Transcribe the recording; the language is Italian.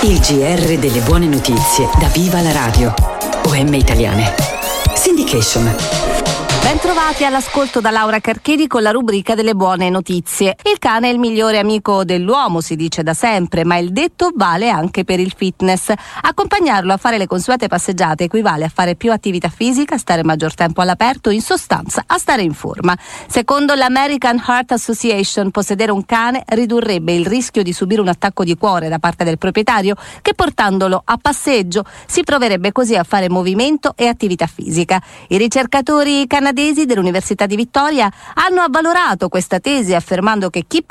Il GR delle buone notizie da Viva la Radio. OM Italiane. Syndication. Bentrovati all'ascolto da Laura Carchedi con la rubrica delle buone notizie. Il cane è il migliore amico dell'uomo, si dice da sempre, ma il detto vale anche per il fitness. Accompagnarlo a fare le consuete passeggiate equivale a fare più attività fisica, a stare maggior tempo all'aperto, in sostanza a stare in forma. Secondo l'American Heart Association, possedere un cane ridurrebbe il rischio di subire un attacco di cuore da parte del proprietario, che portandolo a passeggio si troverebbe così a fare movimento e attività fisica. I ricercatori canadesi dell'Università di Vittoria hanno avvalorato questa tesi, affermando che chi